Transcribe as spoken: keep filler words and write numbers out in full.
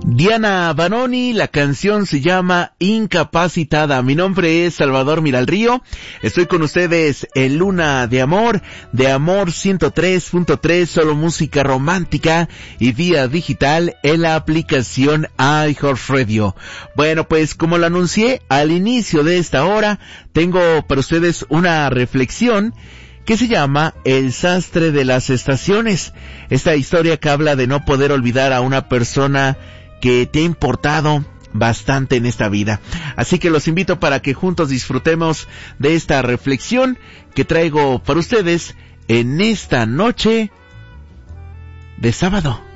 Diana Banoni, la canción se llama Incapacitada. Mi nombre es Salvador Miralrío, estoy con ustedes en Luna de Amor, de Amor ciento tres punto tres, solo música romántica y vía digital en la aplicación iHeartRadio. Bueno, pues como lo anuncié al inicio de esta hora, tengo para ustedes una reflexión que se llama El sastre de las estaciones. Esta historia que habla de no poder olvidar a una persona que te ha importado bastante en esta vida. Así que los invito para que juntos disfrutemos de esta reflexión que traigo para ustedes en esta noche de sábado.